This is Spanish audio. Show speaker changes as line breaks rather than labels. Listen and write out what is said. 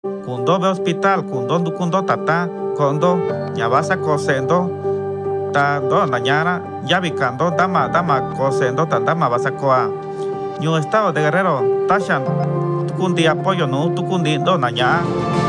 Kundo be hospital, kundo tata, kondo, ñabasa cosendo, tando nañara, yabicando, dama cosendo, tandama basacoa. Ñu estado de Guerrero, Tashan, tukundi apoyo no, tukundi do naña.